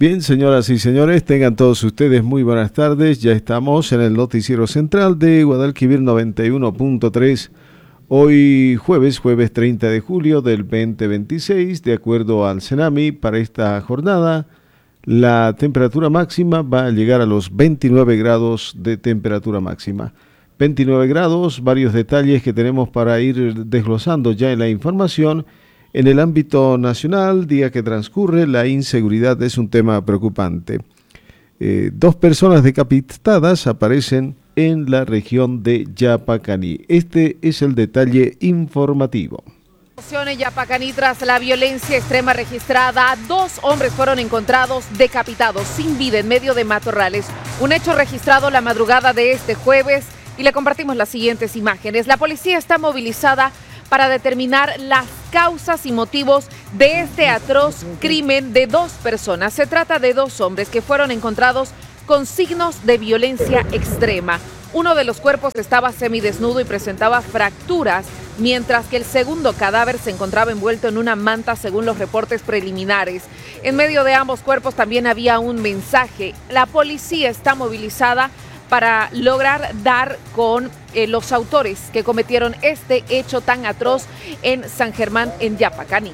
Bien, señoras y señores, tengan todos ustedes muy buenas tardes. Ya estamos en el noticiero central de Guadalquivir 91.3. Hoy jueves 30 de julio del 2026, de acuerdo al CENAMI, para esta jornada, la temperatura máxima va a llegar a los 29 grados de temperatura máxima. 29 grados, varios detalles que tenemos para ir desglosando ya en la información. En el ámbito nacional, día que transcurre, la inseguridad es un tema preocupante. 2 personas decapitadas aparecen en la región de Yapacaní. Este es el detalle informativo. En Yapacaní, tras la violencia extrema registrada, 2 hombres fueron encontrados decapitados sin vida en medio de matorrales. Un hecho registrado la madrugada de este jueves y le compartimos las siguientes imágenes. La policía está movilizada para determinar las causas y motivos de este atroz crimen de 2 personas. Se trata de 2 hombres que fueron encontrados con signos de violencia extrema. Uno de los cuerpos estaba semidesnudo y presentaba fracturas, mientras que el segundo cadáver se encontraba envuelto en una manta, según los reportes preliminares. En medio de ambos cuerpos también había un mensaje. La policía está movilizada para lograr dar con los autores que cometieron este hecho tan atroz en San Germán, en Yapacaní.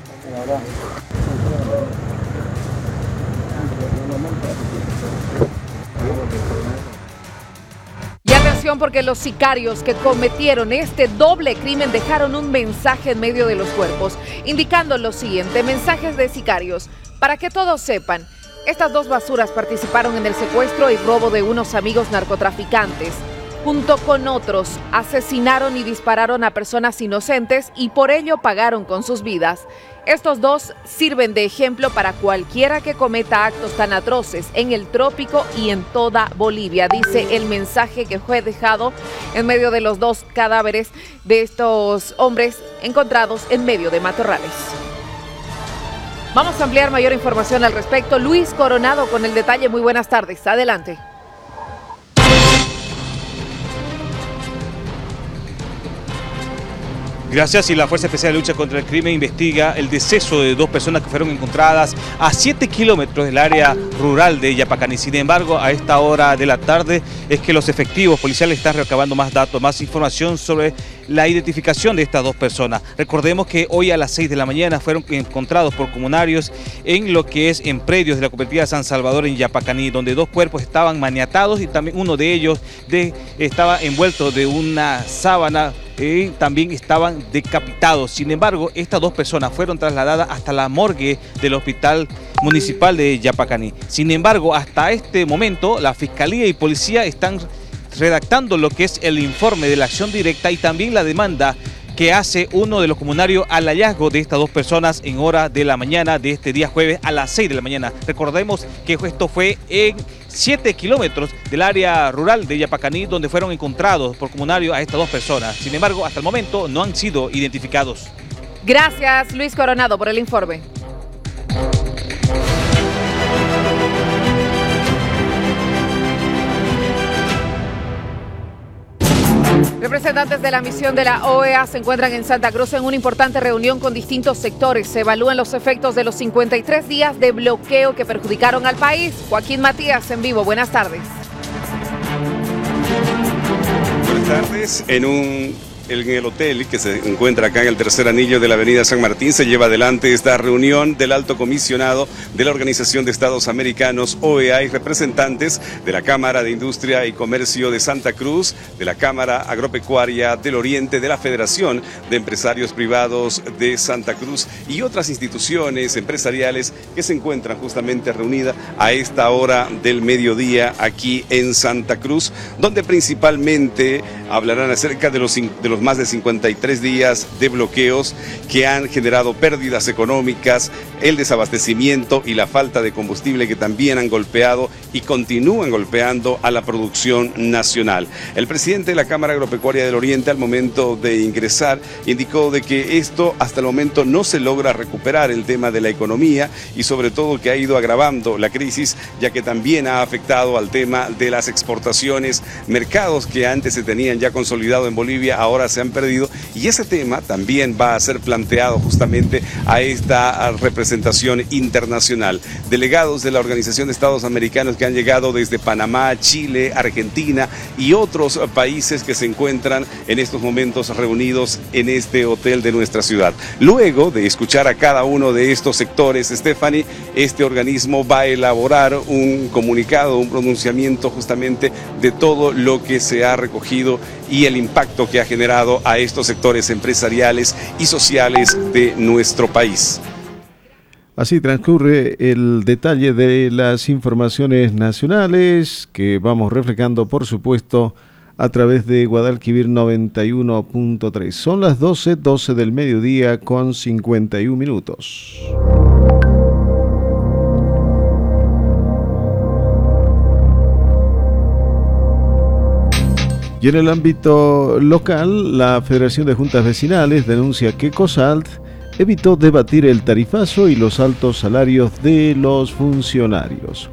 Y atención, porque los sicarios que cometieron este doble crimen dejaron un mensaje en medio de los cuerpos, indicando lo siguiente: mensajes de sicarios. Para que todos sepan, estas 2 basuras participaron en el secuestro y robo de unos amigos narcotraficantes. Junto con otros, asesinaron y dispararon a personas inocentes y por ello pagaron con sus vidas. Estos 2 sirven de ejemplo para cualquiera que cometa actos tan atroces en el trópico y en toda Bolivia, dice el mensaje que fue dejado en medio de los 2 cadáveres de estos hombres encontrados en medio de matorrales. Vamos a ampliar mayor información al respecto. Luis Coronado con el detalle. Muy buenas tardes. Adelante. Gracias. Y la Fuerza Especial de Lucha contra el Crimen investiga el deceso de 2 personas que fueron encontradas a 7 kilómetros del área rural de Yapacaní. Sin embargo, a esta hora de la tarde es que los efectivos policiales están recabando más datos, más información sobre la identificación de estas 2 personas. Recordemos que hoy a las 6 de la mañana fueron encontrados por comunarios en lo que es en predios de la cooperativa San Salvador en Yapacaní, donde 2 cuerpos estaban maniatados y también uno de ellos estaba envuelto de una sábana. También estaban decapitados. Sin embargo, estas 2 personas fueron trasladadas hasta la morgue del Hospital Municipal de Yapacaní. Sin embargo, hasta este momento, la Fiscalía y Policía están redactando lo que es el informe de la acción directa y también la demanda que hace uno de los comunarios al hallazgo de estas 2 personas en hora de la mañana de este día jueves a las 6 de la mañana. Recordemos que esto fue en 7 kilómetros del área rural de Yapacaní, donde fueron encontrados por comunarios a estas 2 personas. Sin embargo, hasta el momento no han sido identificados. Gracias, Luis Coronado, por el informe. Representantes de la misión de la OEA se encuentran en Santa Cruz en una importante reunión con distintos sectores. Se evalúan los efectos de los 53 días de bloqueo que perjudicaron al país. Joaquín Matías en vivo. Buenas tardes. Buenas tardes. En el hotel que se encuentra acá en el tercer anillo de la avenida San Martín se lleva adelante esta reunión del alto comisionado de la Organización de Estados Americanos, OEA, y representantes de la Cámara de Industria y Comercio de Santa Cruz, de la Cámara Agropecuaria del Oriente, de la Federación de Empresarios Privados de Santa Cruz y otras instituciones empresariales que se encuentran justamente reunidas a esta hora del mediodía aquí en Santa Cruz, donde principalmente hablarán acerca de los más de 53 días de bloqueos que han generado pérdidas económicas, el desabastecimiento y la falta de combustible que también han golpeado y continúan golpeando a la producción nacional. El presidente de la Cámara Agropecuaria del Oriente, al momento de ingresar, indicó de que esto hasta el momento no se logra recuperar el tema de la economía y sobre todo que ha ido agravando la crisis, ya que también ha afectado al tema de las exportaciones, mercados que antes se tenían ya consolidado en Bolivia, ahora horas se han perdido, y ese tema también va a ser planteado justamente a esta representación internacional. Delegados de la Organización de Estados Americanos que han llegado desde Panamá, Chile, Argentina y otros países que se encuentran en estos momentos reunidos en este hotel de nuestra ciudad. Luego de escuchar a cada uno de estos sectores, Stephanie, este organismo va a elaborar un comunicado, un pronunciamiento justamente de todo lo que se ha recogido y el impacto que ha generado a estos sectores empresariales y sociales de nuestro país. Así transcurre el detalle de las informaciones nacionales que vamos reflejando, por supuesto, a través de Guadalquivir 91.3. Son las 12 del mediodía con 51 minutos. Y en el ámbito local, la Federación de Juntas Vecinales denuncia que COSALT evitó debatir el tarifazo y los altos salarios de los funcionarios.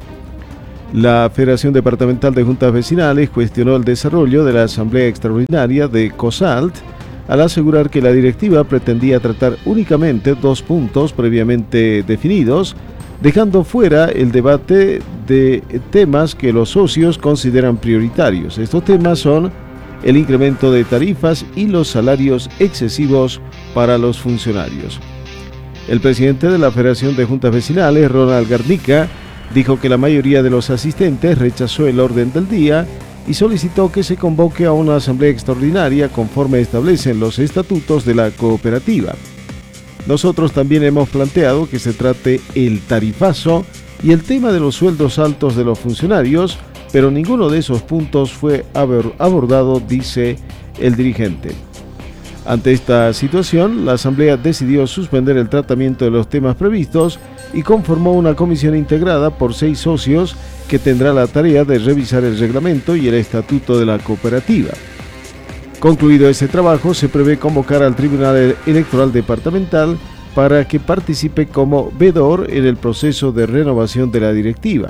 La Federación Departamental de Juntas Vecinales cuestionó el desarrollo de la Asamblea Extraordinaria de COSALT al asegurar que la directiva pretendía tratar únicamente 2 puntos previamente definidos, dejando fuera el debate de temas que los socios consideran prioritarios. Estos temas son el incremento de tarifas y los salarios excesivos para los funcionarios. El presidente de la Federación de Juntas Vecinales, Ronald Garnica, dijo que la mayoría de los asistentes rechazó el orden del día y solicitó que se convoque a una asamblea extraordinaria conforme establecen los estatutos de la cooperativa. Nosotros también hemos planteado que se trate el tarifazo y el tema de los sueldos altos de los funcionarios, pero ninguno de esos puntos fue abordado, dice el dirigente. Ante esta situación, la Asamblea decidió suspender el tratamiento de los temas previstos y conformó una comisión integrada por 6 socios que tendrá la tarea de revisar el reglamento y el estatuto de la cooperativa. Concluido ese trabajo, se prevé convocar al Tribunal Electoral Departamental para que participe como vedor en el proceso de renovación de la directiva.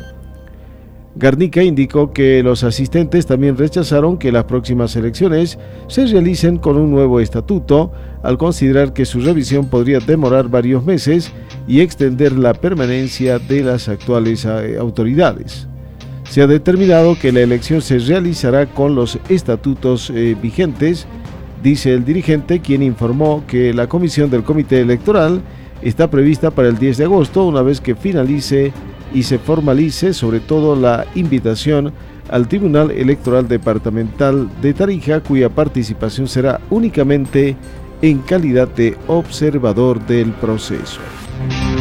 Garnica indicó que los asistentes también rechazaron que las próximas elecciones se realicen con un nuevo estatuto, al considerar que su revisión podría demorar varios meses y extender la permanencia de las actuales autoridades. Se ha determinado que la elección se realizará con los estatutos vigentes, dice el dirigente, quien informó que la comisión del Comité Electoral está prevista para el 10 de agosto, una vez que finalice y se formalice sobre todo la invitación al Tribunal Electoral Departamental de Tarija, cuya participación será únicamente en calidad de observador del proceso.